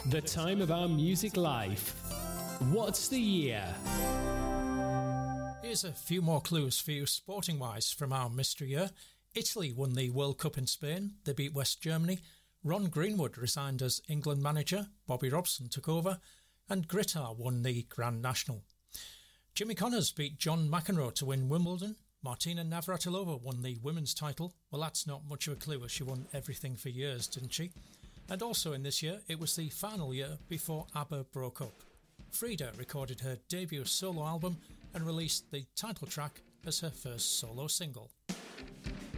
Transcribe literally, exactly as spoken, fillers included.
The time of our music life. What's the year? Here's a few more clues for you sporting-wise from our mystery year. Italy won the World Cup in Spain. They beat West Germany. Ron Greenwood resigned as England manager. Bobby Robson took over. And Grittar won the Grand National. Jimmy Connors beat John McEnroe to win Wimbledon. Martina Navratilova won the women's title. Well, that's not much of a clue as she won everything for years, didn't she? And also in this year, it was the final year before ABBA broke up. Frida recorded her debut solo album and released the title track as her first solo single.